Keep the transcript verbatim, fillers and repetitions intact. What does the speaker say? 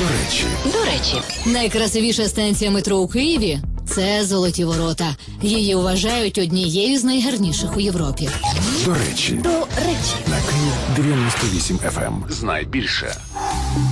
речі. До речі, найкрасивіша станція метро у Києві – це Золоті Ворота. Її вважають однією з найгарніших у Європі. До речі. До речі. На Київ дев'яносто вісім еф ем. Знай більше.